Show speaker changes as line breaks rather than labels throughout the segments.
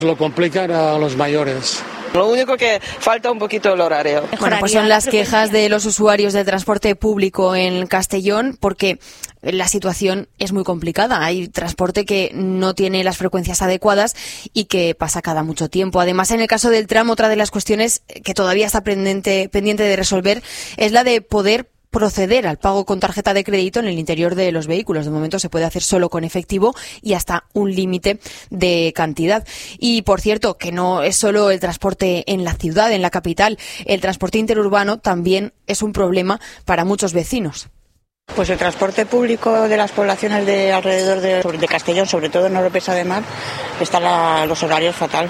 Lo complican a los mayores.
Lo único que falta un poquito el horario.
Bueno, pues son las quejas de los usuarios del transporte público en Castellón, porque la situación es muy complicada. Hay transporte que no tiene las frecuencias adecuadas y que pasa cada mucho tiempo. Además, en el caso del tram, otra de las cuestiones que todavía está pendiente de resolver es la de poder proceder al pago con tarjeta de crédito en el interior de los vehículos. De momento se puede hacer solo con efectivo y hasta un límite de cantidad. Y, por cierto, que no es solo el transporte en la ciudad, en la capital. El transporte interurbano también es un problema para muchos vecinos.
Pues el transporte público de las poblaciones de alrededor de Castellón, sobre todo en Oropesa de Mar, están los horarios fatal.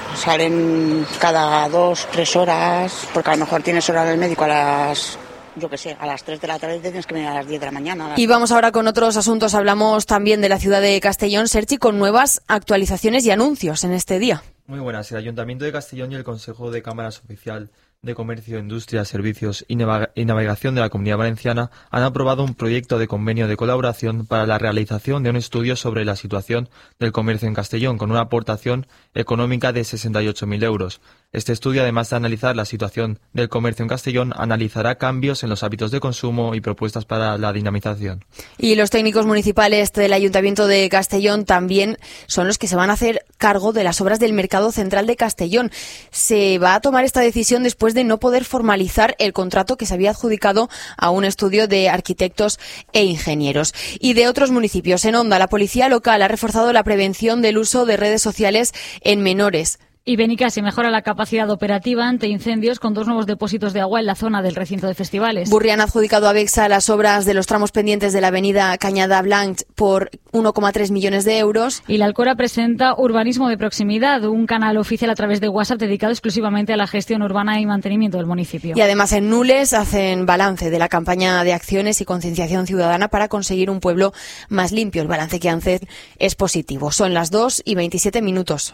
Salen cada 2-3 horas, porque a lo mejor tienes hora del médico a las 3 de la tarde, tienes que venir a las 10 de la mañana.
Y vamos ahora con otros asuntos. Hablamos también de la ciudad de Castellón, Serchi, con nuevas actualizaciones y anuncios en este día.
Muy buenas. El Ayuntamiento de Castellón y el Consejo de Cámaras Oficial de Comercio, Industria, Servicios y Navegación de la Comunidad Valenciana han aprobado un proyecto de convenio de colaboración para la realización de un estudio sobre la situación del comercio en Castellón, con una aportación económica de 68.000 euros. Este estudio, además de analizar la situación del comercio en Castellón, analizará cambios en los hábitos de consumo y propuestas para la dinamización.
Y los técnicos municipales del Ayuntamiento de Castellón también son los que se van a hacer cargo de las obras del Mercado Central de Castellón. Se va a tomar esta decisión después de no poder formalizar el contrato que se había adjudicado a un estudio de arquitectos e ingenieros. Y de otros municipios, en Onda, la policía local ha reforzado la prevención del uso de redes sociales en menores.
Ibérica se mejora la capacidad operativa ante incendios con 2 nuevos depósitos de agua en la zona del recinto de festivales.
Burrián ha adjudicado a Bexa las obras de los tramos pendientes de la avenida Cañada Blanc por 1,3 millones de euros.
Y la Alcora presenta Urbanismo de Proximidad, un canal oficial a través de WhatsApp dedicado exclusivamente a la gestión urbana y mantenimiento del municipio.
Y además en Nules hacen balance de la campaña de acciones y concienciación ciudadana para conseguir un pueblo más limpio. El balance que hacen es positivo. Son las 2:27.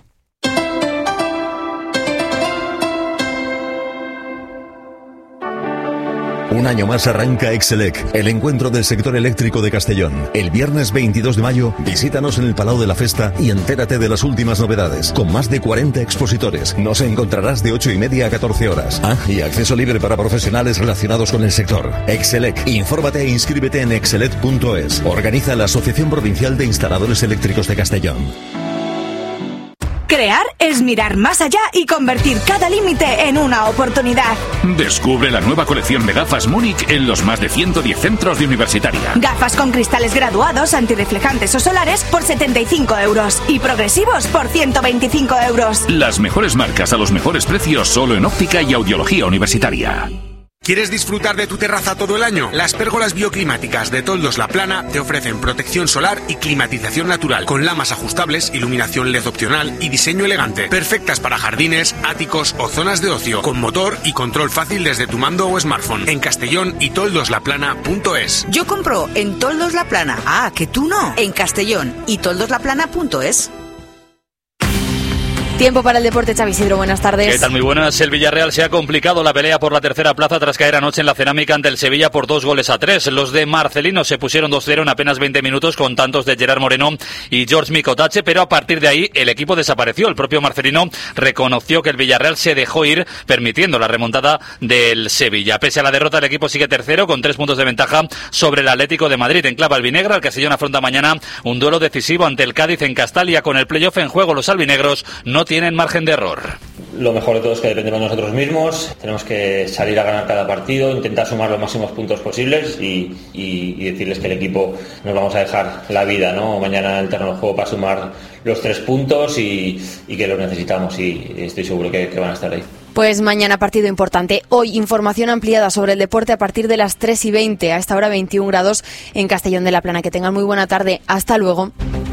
Un año más arranca Excelec, el encuentro del sector eléctrico de Castellón. El viernes 22 de mayo, visítanos en el Palau de la Festa y entérate de las últimas novedades. Con más de 40 expositores, nos encontrarás de 8:30 a 14 horas. Y acceso libre para profesionales relacionados con el sector. Excelec, infórmate e inscríbete en excelec.es. Organiza la Asociación Provincial de Instaladores Eléctricos de Castellón.
Crear es mirar más allá y convertir cada límite en una oportunidad.
Descubre la nueva colección de gafas Múnich en los más de 110 centros de Universitaria.
Gafas con cristales graduados, antirreflejantes o solares por 75 euros y progresivos por 125 euros.
Las mejores marcas a los mejores precios solo en óptica y audiología universitaria.
¿Quieres disfrutar de tu terraza todo el año? Las pérgolas bioclimáticas de Toldos La Plana te ofrecen protección solar y climatización natural, con lamas ajustables, iluminación LED opcional y diseño elegante. Perfectas para jardines, áticos o zonas de ocio, con motor y control fácil desde tu mando o smartphone. En Castellón y toldoslaplana.es.
Yo compro en Toldos La Plana. Ah, que tú no. En Castellón y toldoslaplana.es.
Tiempo para el deporte, Xavi Isidro, buenas tardes.
¿Qué tal? Muy buenas. El Villarreal se ha complicado la pelea por la tercera plaza tras caer anoche en la Cerámica ante el Sevilla por 2-3. Los de Marcelino se pusieron 2-0 en apenas 20 minutos con tantos de Gerard Moreno y George Micotache, pero a partir de ahí el equipo desapareció. El propio Marcelino reconoció que el Villarreal se dejó ir, permitiendo la remontada del Sevilla. Pese a la derrota, el equipo sigue tercero con 3 puntos de ventaja sobre el Atlético de Madrid. En clave albinegra, el Castellón afronta mañana un duelo decisivo ante el Cádiz en Castalia. Con el playoff en juego, los albinegros no tienen margen de error.
Lo mejor de todo es que dependemos de nosotros mismos, tenemos que salir a ganar cada partido, intentar sumar los máximos puntos posibles y decirles que el equipo nos vamos a dejar la vida, ¿no? Mañana en el terreno de juego para sumar los 3 puntos y que los necesitamos y estoy seguro que van a estar ahí.
Pues mañana partido importante. Hoy información ampliada sobre el deporte a partir de las 3:20. A esta hora 21 grados en Castellón de la Plana. Que tengan muy buena tarde. Hasta luego.